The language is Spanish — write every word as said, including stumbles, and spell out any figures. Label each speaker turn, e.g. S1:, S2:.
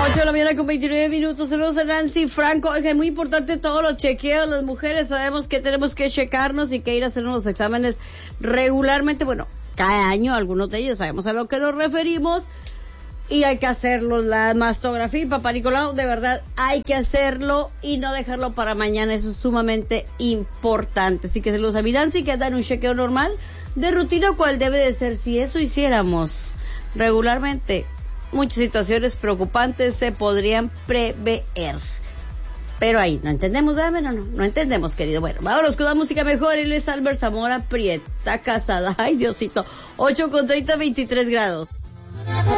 S1: ocho de la mañana con veintinueve minutos. Saludos a Nancy Franco. Es muy importante todos los chequeos. Las mujeres sabemos que tenemos que checarnos y que ir a hacer unos exámenes regularmente. Bueno, cada año, algunos de ellos sabemos a lo que nos referimos. Y hay que hacerlo. La mastografía y Papá Nicolau, de verdad, hay que hacerlo y no dejarlo para mañana. Eso es sumamente importante. Así que saludos a mi Nancy, que dan un chequeo normal de rutina, cual debe de ser. Si eso hiciéramos regularmente, muchas situaciones preocupantes se podrían prever. Pero ahí, no entendemos, ¿verdad? No, no, no entendemos, querido. Bueno, vámonos con la música mejor. Él es Albert Zamora Prieta, casada. Ay, Diosito. ocho con treinta, veintitrés grados.